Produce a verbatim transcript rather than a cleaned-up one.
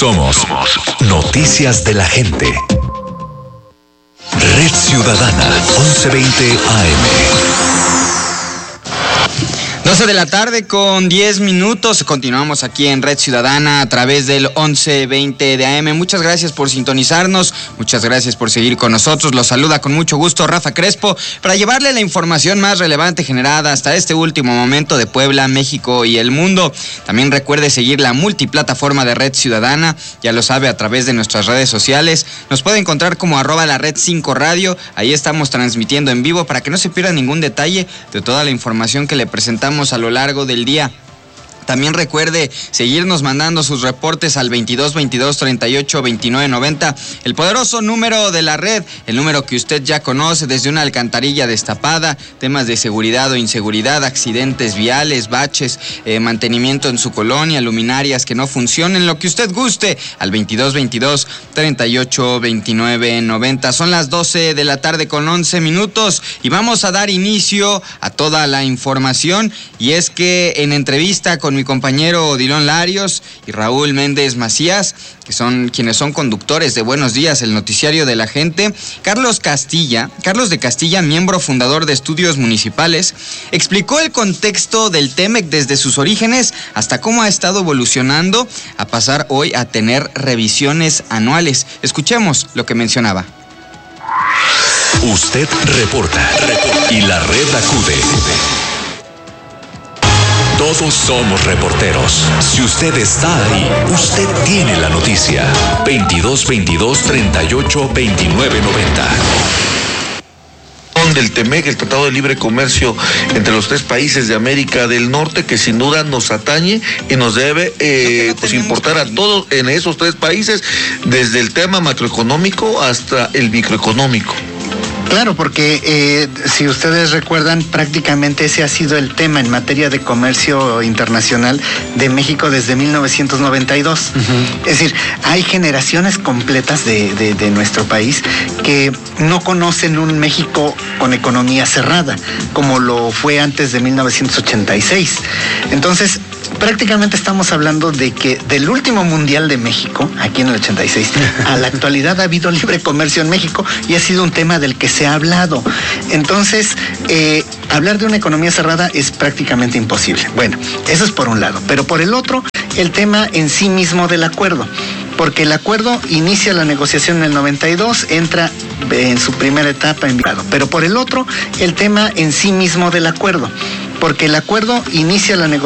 Somos Noticias de la Gente. Red Ciudadana, once veinte A M. doce de la tarde con diez minutos. Continuamos aquí en Red Ciudadana a través del once veinte de A M. Muchas gracias por sintonizarnos. Muchas gracias por seguir con nosotros. Los saluda con mucho gusto Rafa Crespo para llevarle la información más relevante generada hasta este último momento de Puebla, México y el mundo. También recuerde seguir la multiplataforma de Red Ciudadana. Ya lo sabe, a través de nuestras redes sociales. Nos puede encontrar como arroba la red cinco radio. Ahí estamos transmitiendo en vivo para que no se pierda ningún detalle de toda la información que le presentamos a lo largo del día. También recuerde seguirnos mandando sus reportes al veintidós veintidós treinta y ocho veintinueve noventa, el poderoso número de la red, el número que usted ya conoce, desde una alcantarilla destapada, temas de seguridad o inseguridad, accidentes viales, baches, eh, mantenimiento en su colonia, luminarias que no funcionen, lo que usted guste, al veintidós veintidós treinta y ocho veintinueve noventa. Son las doce de la tarde con once minutos y vamos a dar inicio a toda la información, y es que en entrevista con mi compañero Odilon Larios y Raúl Méndez Macías, que son quienes son conductores de Buenos Días, el noticiario de la gente, Carlos Castilla, Carlos de Castilla, miembro fundador de Estudios Municipales, explicó el contexto del Temec desde sus orígenes hasta cómo ha estado evolucionando a pasar hoy a tener revisiones anuales. Escuchemos lo que mencionaba. Usted reporta, reporta y la red acude. Todos somos reporteros. Si usted está ahí, usted tiene la noticia. veintidós veintidós treinta y ocho veintinueve noventa. Del Temec, el Tratado de Libre Comercio entre los tres países de América del Norte, que sin duda nos atañe y nos debe eh, pues importar a todos en esos tres países, desde el tema macroeconómico hasta el microeconómico. Claro, porque eh, si ustedes recuerdan, prácticamente ese ha sido el tema en materia de comercio internacional de México desde mil novecientos noventa y dos. Uh-huh. Es decir, hay generaciones completas de, de, de nuestro país que no conocen un México con economía cerrada, como lo fue antes de mil novecientos ochenta y seis. Entonces, prácticamente estamos hablando de que del último Mundial de México, aquí en el ochenta y seis, a la actualidad ha habido libre comercio en México y ha sido un tema del que se ha hablado. Entonces, eh, hablar de una economía cerrada es prácticamente imposible. Bueno, eso es por un lado. Pero por el otro, el tema en sí mismo del acuerdo. Porque el acuerdo inicia la negociación en el noventa y dos, entra en su primera etapa en vigor. Pero por el otro, el tema en sí mismo del acuerdo. Porque el acuerdo inicia la negociación